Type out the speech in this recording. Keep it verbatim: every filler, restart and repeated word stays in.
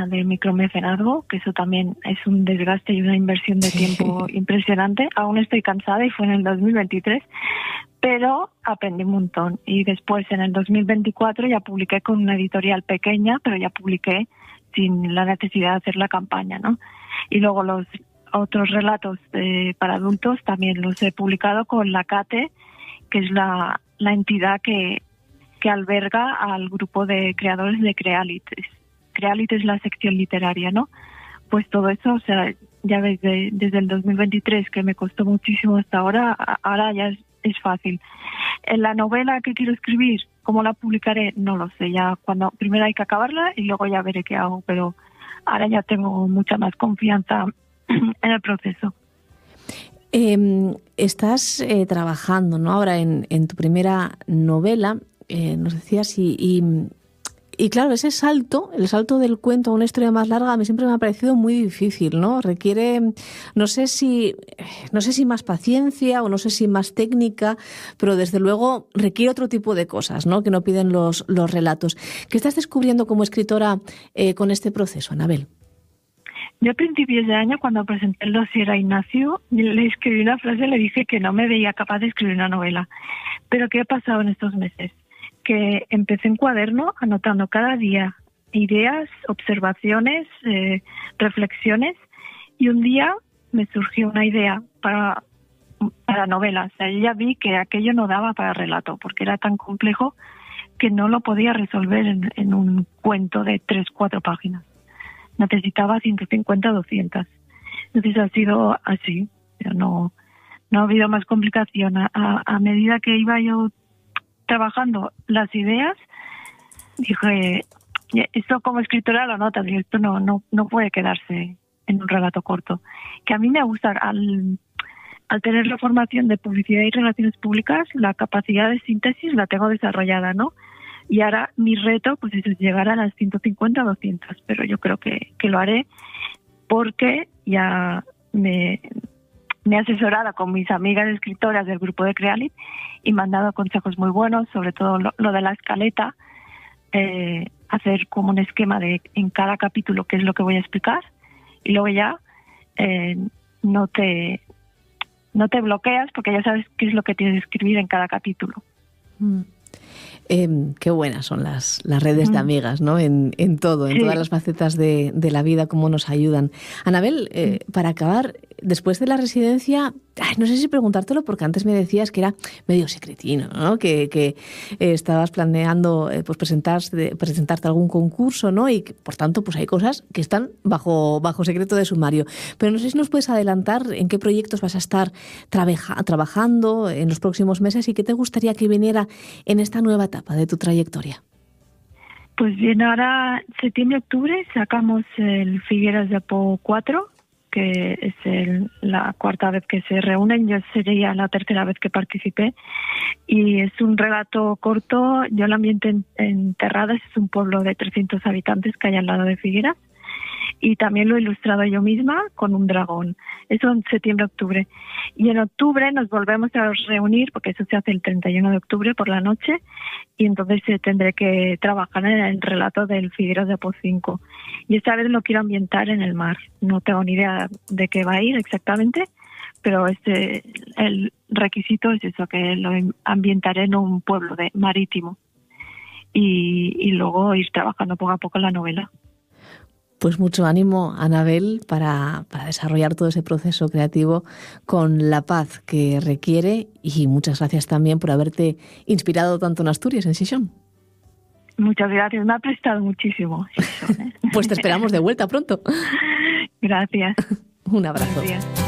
tema de micromecenazgo, que eso también es un desgaste y una inversión de tiempo impresionante. Aún estoy cansada y fue en el dos mil veintitrés, pero aprendí un montón. Y después, en el dos mil veinticuatro, ya publiqué con una editorial pequeña, pero ya publiqué sin la necesidad de hacer la campaña, ¿no? Y luego los otros relatos eh, para adultos también los he publicado con la CATE, que es la, la entidad que, que alberga al grupo de creadores de Crealites. Crealites es la sección literaria, ¿no? Pues todo eso, o sea, ya ves, de, desde el dos mil veintitrés, que me costó muchísimo hasta ahora, ahora ya es, es fácil. En la novela que quiero escribir, ¿cómo la publicaré? No lo sé, ya cuando primero hay que acabarla y luego ya veré qué hago, pero ahora ya tengo mucha más confianza en el proceso. Eh, estás eh, trabajando, ¿no? Ahora en, en tu primera novela, eh, nos decías, y, y, y claro, ese salto, el salto del cuento a una historia más larga, a mí siempre me ha parecido muy difícil, ¿no? Requiere, no sé si, no sé si más paciencia o no sé si más técnica, pero desde luego requiere otro tipo de cosas, ¿no? Que no piden los, los relatos. ¿Qué estás descubriendo como escritora eh, con este proceso, Anabel? Yo a principios de año, cuando presenté el dossier a Ignacio, le escribí una frase, le dije que no me veía capaz de escribir una novela. Pero ¿qué ha pasado en estos meses? Que empecé un cuaderno anotando cada día ideas, observaciones, eh, reflexiones, y un día me surgió una idea para, para novela. O sea, yo ya vi que aquello no daba para relato, porque era tan complejo que no lo podía resolver en, en un cuento de tres, cuatro páginas. Necesitaba ciento cincuenta, doscientas. Entonces ha sido así. No, no ha habido más complicación. A, a medida que iba yo trabajando las ideas, dije, esto como escritora lo notas, y esto no, no, no puede quedarse en un relato corto. Que a mí me gusta, al, al tener la formación de publicidad y relaciones públicas, la capacidad de síntesis la tengo desarrollada, ¿no? Y ahora mi reto pues es llegar a las ciento cincuenta, doscientas, pero yo creo que, que lo haré porque ya me, me he asesorado con mis amigas escritoras del grupo de Crealit y me han dado consejos muy buenos, sobre todo lo, lo de la escaleta, eh, hacer como un esquema de en cada capítulo qué es lo que voy a explicar, y luego ya eh, no te no te bloqueas porque ya sabes qué es lo que tienes que escribir en cada capítulo. Mm. Eh, qué buenas son las, las redes de amigas, ¿no? En, en todo, en sí. Todas las facetas de, de la vida, cómo nos ayudan. Anabel, eh, para acabar, después de la residencia, ay, no sé si preguntártelo porque antes me decías que era medio secretino, ¿no? Que, que eh, estabas planeando eh, pues presentarte, presentarte a algún concurso, ¿no? Y que, por tanto, pues hay cosas que están bajo, bajo secreto de sumario. Pero no sé si nos puedes adelantar en qué proyectos vas a estar trabeja, trabajando en los próximos meses y qué te gustaría que viniera en esta nueva etapa de tu trayectoria. Pues bien, ahora septiembre-octubre sacamos el Figueras de Apo cuatro, que es el, la cuarta vez que se reúnen. Yo sería la tercera vez que participé, y es un relato corto. Yo lo ambiente en, en Terradas, es un pueblo de trescientos habitantes que hay al lado de Figueras, y también lo he ilustrado yo misma con un dragón. Eso en septiembre-octubre. Y en octubre nos volvemos a reunir, porque eso se hace el treinta y uno de octubre por la noche, y entonces eh, tendré que trabajar en el relato del Figueras de Apo cinco. Y esta vez lo quiero ambientar en el mar. No tengo ni idea de qué va a ir exactamente, pero este el requisito es eso, que lo ambientaré en un pueblo de marítimo. Y, y luego ir trabajando poco a poco en la novela. Pues mucho ánimo, Anabel, para, para desarrollar todo ese proceso creativo con la paz que requiere, y muchas gracias también por haberte inspirado tanto en Asturias, en Xixón. Muchas gracias, me ha prestado muchísimo Xixón, ¿eh? Pues te esperamos de vuelta pronto. Gracias. Un abrazo. Buenos días.